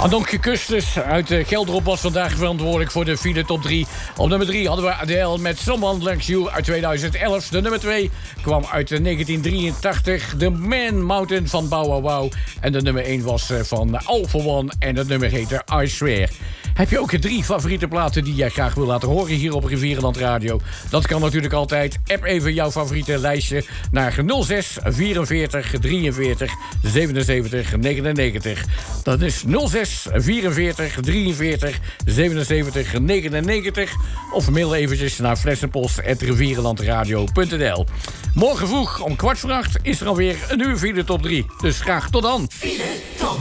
Anonke Kustus uit Gelderop was vandaag verantwoordelijk voor de file top 3. Op nummer 3 hadden we Adele met Someone Like You uit 2011. De nummer 2 kwam uit 1983. The Man Mountain van Bow Wow Wow. En de nummer 1 was van All For One. En het nummer heette I Swear. Heb je ook 3 favoriete platen die jij graag wil laten horen hier op Rivierenland Radio? Dat kan natuurlijk altijd. App even jouw favoriete lijstje naar 06 44 43 77 99. Dat is 06 44 43 77 99. Of mail eventjes naar flessenpost@rivierenlandradio.nl. Morgen vroeg om 7:15 is er alweer een uur File Top 3. Dus graag tot dan.